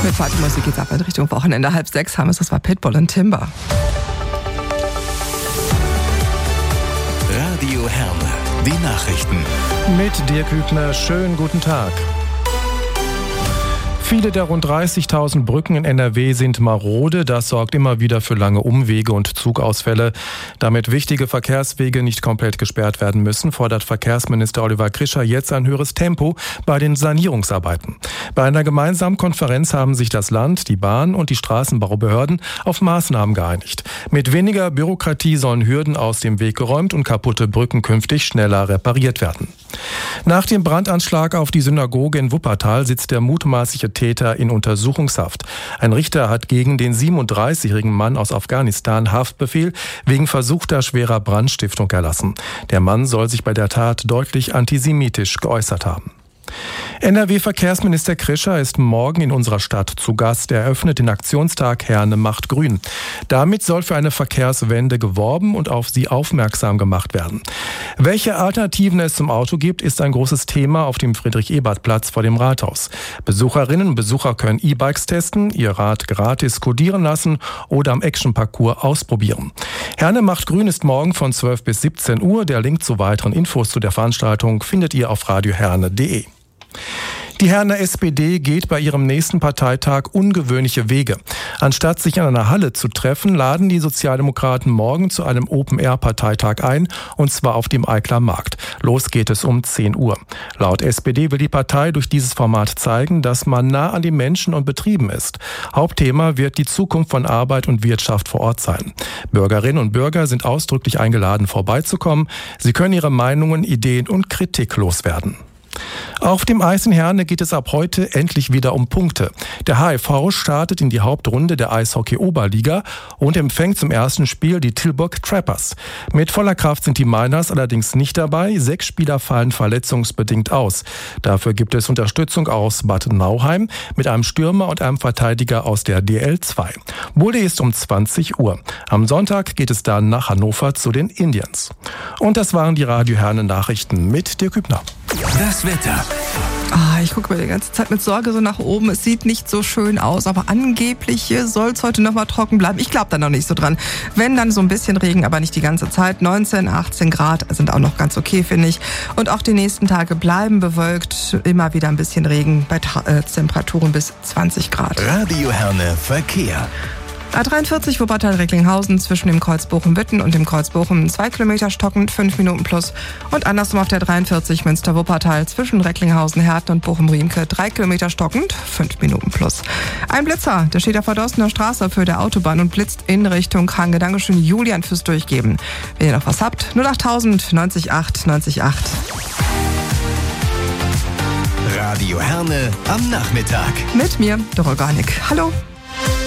Mit Party Musik geht's ab in Richtung Wochenende. 5:30 haben es, das war Pitbull und Timber. Radio Herne, die Nachrichten. Mit Dirk Hübner, schönen guten Tag. Viele der rund 30.000 Brücken in NRW sind marode. Das sorgt immer wieder für lange Umwege und Zugausfälle. Damit wichtige Verkehrswege nicht komplett gesperrt werden müssen, fordert Verkehrsminister Oliver Krischer jetzt ein höheres Tempo bei den Sanierungsarbeiten. Bei einer gemeinsamen Konferenz haben sich das Land, die Bahn und die Straßenbaubehörden auf Maßnahmen geeinigt. Mit weniger Bürokratie sollen Hürden aus dem Weg geräumt und kaputte Brücken künftig schneller repariert werden. Nach dem Brandanschlag auf die Synagoge in Wuppertal sitzt der mutmaßliche Täter in Untersuchungshaft. Ein Richter hat gegen den 37-jährigen Mann aus Afghanistan Haftbefehl wegen versuchter schwerer Brandstiftung erlassen. Der Mann soll sich bei der Tat deutlich antisemitisch geäußert haben. NRW-Verkehrsminister Krischer ist morgen in unserer Stadt zu Gast. Er eröffnet den Aktionstag Herne macht grün. Damit soll für eine Verkehrswende geworben und auf sie aufmerksam gemacht werden. Welche Alternativen es zum Auto gibt, ist ein großes Thema auf dem Friedrich-Ebert-Platz vor dem Rathaus. Besucherinnen und Besucher können E-Bikes testen, ihr Rad gratis kodieren lassen oder am Action-Parcours ausprobieren. Herne macht grün ist morgen von 12 bis 17 Uhr. Der Link zu weiteren Infos zu der Veranstaltung findet ihr auf radioherne.de. Die Herner SPD geht bei ihrem nächsten Parteitag ungewöhnliche Wege. Anstatt sich in einer Halle zu treffen, laden die Sozialdemokraten morgen zu einem Open-Air-Parteitag ein, und zwar auf dem Eikler Markt. Los geht es um 10 Uhr. Laut SPD will die Partei durch dieses Format zeigen, dass man nah an den Menschen und Betrieben ist. Hauptthema wird die Zukunft von Arbeit und Wirtschaft vor Ort sein. Bürgerinnen und Bürger sind ausdrücklich eingeladen, vorbeizukommen. Sie können ihre Meinungen, Ideen und Kritik loswerden. Auf dem Eis in Herne geht es ab heute endlich wieder um Punkte. Der HFV startet in die Hauptrunde der Eishockey-Oberliga und empfängt zum ersten Spiel die Tilburg Trappers. Mit voller Kraft sind die Miners allerdings nicht dabei. 6 Spieler fallen verletzungsbedingt aus. Dafür gibt es Unterstützung aus Bad Nauheim mit einem Stürmer und einem Verteidiger aus der DL2. Bulli ist um 20 Uhr. Am Sonntag geht es dann nach Hannover zu den Indians. Und das waren die Radio Herne Nachrichten mit Dirk Hübner. Das Wetter. Ich gucke mir die ganze Zeit mit Sorge so nach oben. Es sieht nicht so schön aus, aber angeblich soll es heute noch mal trocken bleiben. Ich glaube da noch nicht so dran. Wenn, dann so ein bisschen Regen, aber nicht die ganze Zeit. 19, 18 Grad sind auch noch ganz okay, finde ich. Und auch die nächsten Tage bleiben bewölkt. Immer wieder ein bisschen Regen bei Temperaturen bis 20 Grad. Radio Herne Verkehr. A43 Wuppertal-Recklinghausen zwischen dem Kreuz Bochum-Witten und dem Kreuz Bochum 2 Kilometer stockend, 5 Minuten plus. Und andersrum auf der 43 Münster-Wuppertal zwischen Recklinghausen, Herten und Bochum-Riemke 3 Kilometer stockend, 5 Minuten plus. Ein Blitzer, der steht auf der Dorstener Straße für der Autobahn und blitzt in Richtung Hange. Dankeschön Julian fürs Durchgeben. Wenn ihr noch was habt, 08000 90 8 90 8. Radio Herne am Nachmittag. Mit mir, Doro Garnick. Hallo.